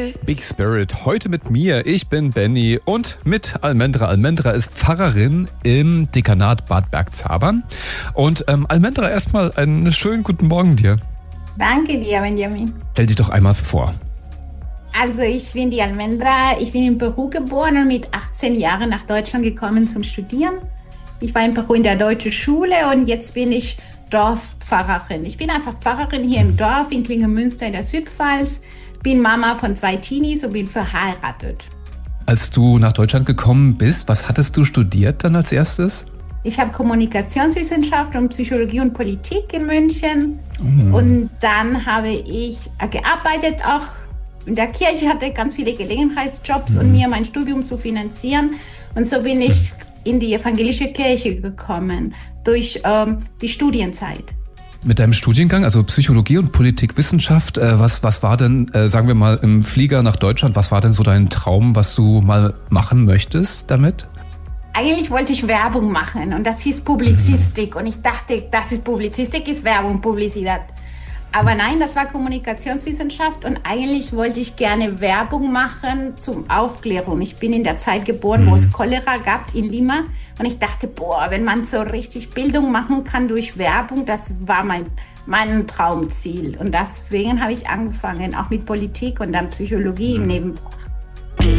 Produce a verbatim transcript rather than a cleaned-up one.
Big Spirit. Heute mit mir. Ich bin Benny und mit Almendra. Almendra ist Pfarrerin im Dekanat Bad Bergzabern. Und ähm, Almendra, erstmal einen schönen guten Morgen dir. Danke dir, Benjamin. Stell dich doch einmal vor. Also ich bin die Almendra. Ich bin in Peru geboren und mit achtzehn Jahren nach Deutschland gekommen zum Studieren. Ich war in Peru in der deutschen Schule und jetzt bin ich Dorfpfarrerin. Ich bin einfach Pfarrerin hier im Dorf in Klingemünster in der Südpfalz. Bin Mama von zwei Teenies und bin verheiratet. Als du nach Deutschland gekommen bist, was hattest du studiert dann als erstes? Ich habe Kommunikationswissenschaft und Psychologie und Politik in München. Mhm. Und dann habe ich gearbeitet, auch in der Kirche, hatte ganz viele Gelegenheitsjobs, mhm. um mir mein Studium zu finanzieren. Und so bin ich in die evangelische Kirche gekommen, durch ähm, die Studienzeit. Mit deinem Studiengang, also Psychologie und Politikwissenschaft, äh, was, was war denn, äh, sagen wir mal, im Flieger nach Deutschland, was war denn so dein Traum, was du mal machen möchtest damit? Eigentlich wollte ich Werbung machen und das hieß Publizistik. Mhm. Und ich dachte, das ist Publizistik, ist Werbung, Publizität. Aber nein, das war Kommunikationswissenschaft und eigentlich wollte ich gerne Werbung machen zum Aufklärung. Ich bin in der Zeit geboren, mhm. wo es Cholera gab in Lima und ich dachte, boah, wenn man so richtig Bildung machen kann durch Werbung, das war mein, mein Traumziel. Und deswegen habe ich angefangen, auch mit Politik und dann Psychologie mhm. im Nebenfach.